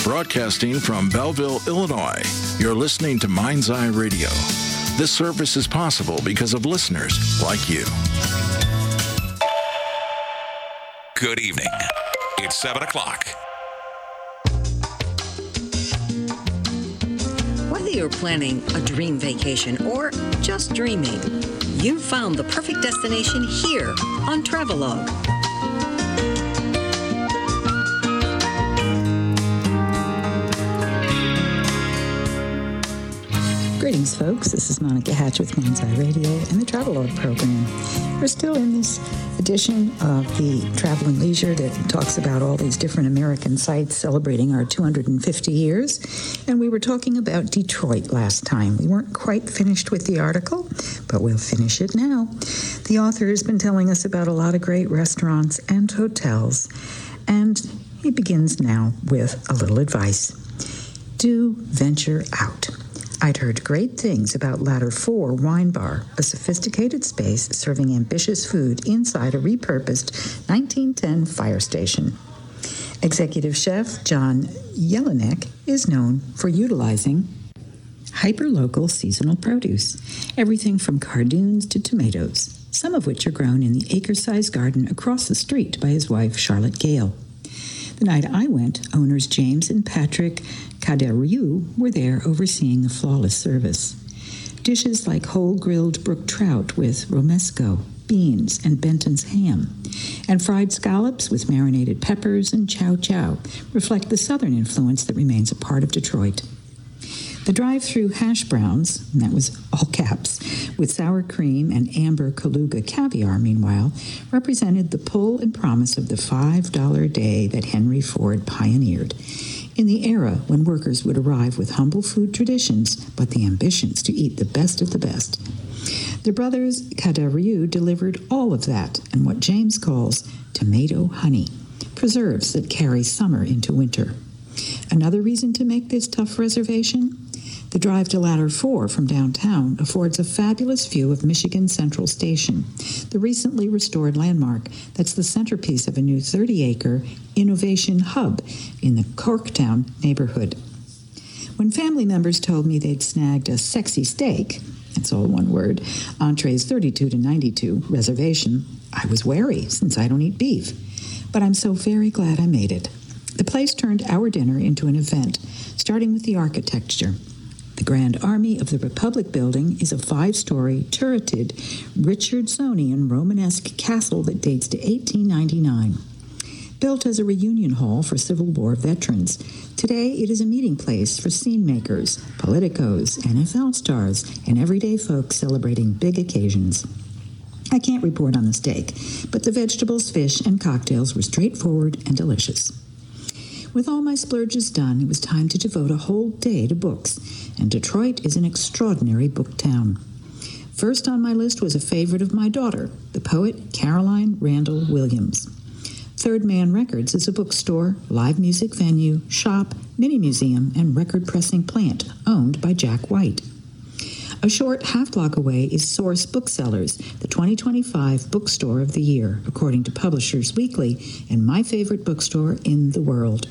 Broadcasting from Belleville, Illinois, you're listening to Mind's Eye Radio. This service is possible because of listeners like you. Good evening. It's 7 o'clock. Whether you're planning a dream vacation or just dreaming, you've found the perfect destination here on Travelogue. Greetings, folks. This is Monica Hatch with Mind's Eye Radio and the Travelogue program. We're still in this edition of the Travel and Leisure that talks about all these different American sites celebrating our 250 years. And we were talking about Detroit last time. We weren't quite finished with the article, but we'll finish it now. The author has been telling us about a lot of great restaurants and hotels, and he begins now with a little advice. Do venture out. I'd heard great things about Ladder 4 Wine Bar, a sophisticated space serving ambitious food inside a repurposed 1910 fire station. Executive chef John Jelinek is known for utilizing hyper-local seasonal produce, everything from cardoons to tomatoes, some of which are grown in the acre-sized garden across the street by his wife, Charlotte Gale. The night I went, owners James and Patrick Caderiu were there overseeing the flawless service. Dishes like whole grilled brook trout with romesco, beans, and Benton's ham, and fried scallops with marinated peppers and chow chow reflect the southern influence that remains a part of Detroit. The drive-through hash browns, and that was all caps, with sour cream and amber Kaluga caviar, meanwhile, represented the pull and promise of the $5 day that Henry Ford pioneered. In the era when workers would arrive with humble food traditions, but the ambitions to eat the best of the best. The brothers Caderiu delivered all of that and what James calls tomato honey, preserves that carry summer into winter. Another reason to make this tough reservation? The drive to Ladder 4 from downtown affords a fabulous view of Michigan Central Station, the recently restored landmark that's the centerpiece of a new 30-acre innovation hub in the Corktown neighborhood. When family members told me they'd snagged a sexy steak, that's all one word, entrees 32 to 92 reservation, I was wary since I don't eat beef. But I'm so very glad I made it. The place turned our dinner into an event, starting with the architecture. The Grand Army of the Republic building is a 5-story, turreted, Richardsonian Romanesque castle that dates to 1899. Built as a reunion hall for Civil War veterans, today it is a meeting place for scene makers, politicos, NFL stars, and everyday folks celebrating big occasions. I can't report on the steak, but the vegetables, fish, and cocktails were straightforward and delicious. With all my splurges done, it was time to devote a whole day to books, and Detroit is an extraordinary book town. First on my list was a favorite of my daughter, the poet Caroline Randall Williams. Third Man Records is a bookstore, live music venue, shop, mini-museum, and record-pressing plant owned by Jack White. A short half-block away is Source Booksellers, the 2025 Bookstore of the Year, according to Publishers Weekly, and my favorite bookstore in the world.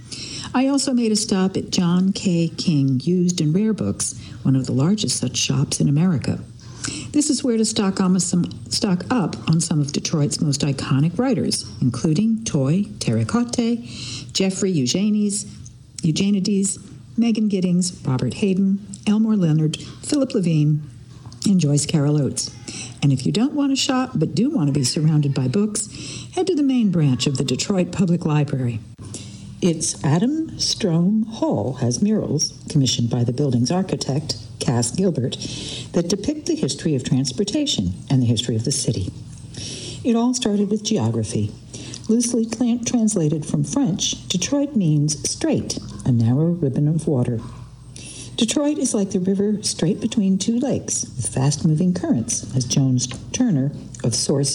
I also made a stop at John K. King Used and Rare Books, one of the largest such shops in America. This is where to stock up on some of Detroit's most iconic writers, including Toy Terracotte, Jeffrey Eugenides, Megan Giddings, Robert Hayden, Elmore Leonard, Philip Levine, and Joyce Carol Oates. And if you don't want to shop but do want to be surrounded by books, head to the main branch of the Detroit Public Library. Its Adam Strome Hall has murals, commissioned by the building's architect, Cass Gilbert, that depict the history of transportation and the history of the city. It all started with geography. Loosely translated from French, Detroit means strait, a narrow ribbon of water. Detroit is like the river straight between two lakes with fast-moving currents, as Jones Turner of Source